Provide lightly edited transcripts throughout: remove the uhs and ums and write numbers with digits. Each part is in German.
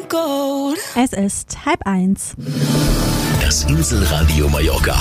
Es ist 12:30. Das Inselradio Mallorca.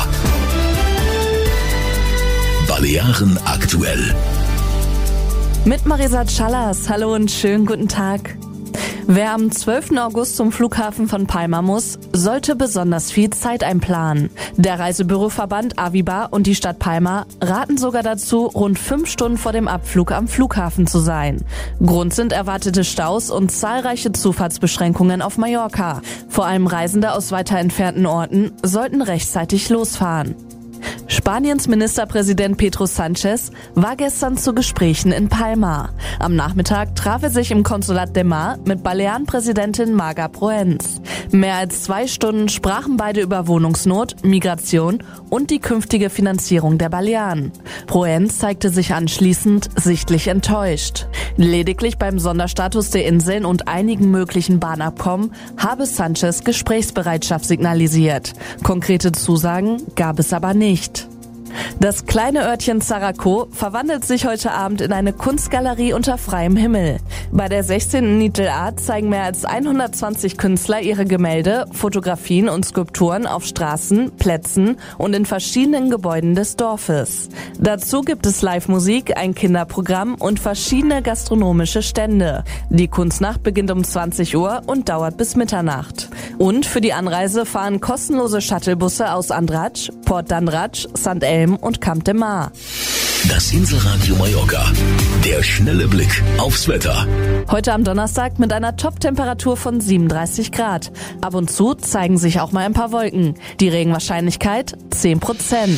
Balearen aktuell. Mit Marisa Callas. Hallo und schönen guten Tag. Wer am 12. August zum Flughafen von Palma muss, sollte besonders viel Zeit einplanen. Der Reisebüroverband Aviva und die Stadt Palma raten sogar dazu, rund 5 Stunden vor dem Abflug am Flughafen zu sein. Grund sind erwartete Staus und zahlreiche Zufahrtsbeschränkungen auf Mallorca. Vor allem Reisende aus weiter entfernten Orten sollten rechtzeitig losfahren. Spaniens Ministerpräsident Pedro Sánchez war gestern zu Gesprächen in Palma. Am Nachmittag traf er sich im Consolat de Mar mit Balearenpräsidentin Marga Proens. Mehr als 2 Stunden sprachen beide über Wohnungsnot, Migration und die künftige Finanzierung der Balearen. Proens zeigte sich anschließend sichtlich enttäuscht. Lediglich beim Sonderstatus der Inseln und einigen möglichen Bahnabkommen habe Sánchez Gesprächsbereitschaft signalisiert. Konkrete Zusagen gab es aber nicht. Das kleine Örtchen Zaraco verwandelt sich heute Abend in eine Kunstgalerie unter freiem Himmel. Bei der 16. Nitl Art zeigen mehr als 120 Künstler ihre Gemälde, Fotografien und Skulpturen auf Straßen, Plätzen und in verschiedenen Gebäuden des Dorfes. Dazu gibt es Live-Musik, ein Kinderprogramm und verschiedene gastronomische Stände. Die Kunstnacht beginnt um 20 Uhr und dauert bis Mitternacht. Und für die Anreise fahren kostenlose Shuttlebusse aus Andratx, Port d'Andratx, St. Elm und Camp de Mar. Das Inselradio Mallorca. Der schnelle Blick aufs Wetter. Heute am Donnerstag mit einer Top-Temperatur von 37 Grad. Ab und zu zeigen sich auch mal ein paar Wolken. Die Regenwahrscheinlichkeit 10%.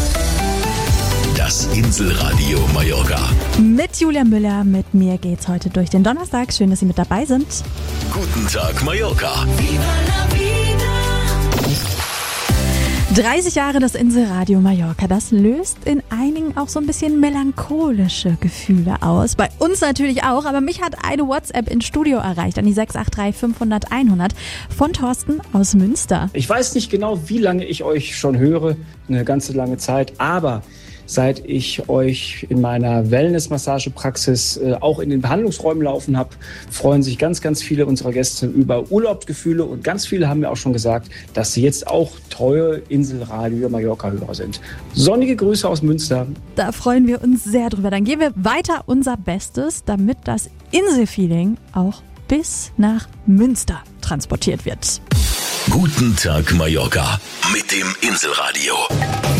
Das Inselradio Mallorca. Mit Julia Müller, mit mir geht's heute durch den Donnerstag. Schön, dass Sie mit dabei sind. Guten Tag Mallorca. 30 Jahre das Inselradio Mallorca, das löst in einigen auch so ein bisschen melancholische Gefühle aus. Bei uns natürlich auch, aber mich hat eine WhatsApp ins Studio erreicht an die 683 500 100 von Thorsten aus Münster. Ich weiß nicht genau, wie lange ich euch schon höre, eine ganze lange Zeit, aber seit ich euch in meiner Wellness-Massagepraxis auch in den Behandlungsräumen laufen habe, freuen sich ganz, ganz viele unserer Gäste über Urlaubsgefühle und ganz viele haben mir auch schon gesagt, dass sie jetzt auch treue Inselradio Mallorca-Hörer sind. Sonnige Grüße aus Münster. Da freuen wir uns sehr drüber. Dann geben wir weiter unser Bestes, damit das Inselfeeling auch bis nach Münster transportiert wird. Guten Tag Mallorca mit dem Inselradio.